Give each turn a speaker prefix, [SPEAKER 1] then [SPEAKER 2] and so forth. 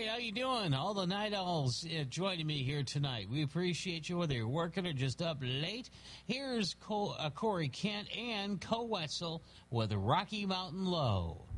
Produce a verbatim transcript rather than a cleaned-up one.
[SPEAKER 1] Hey, how you doing? All the night owls uh, joining me here tonight. We appreciate you, whether you're working or just up late. Here's Co- uh, Corey Kent and Co Wetzel with Rocky Mountain Low.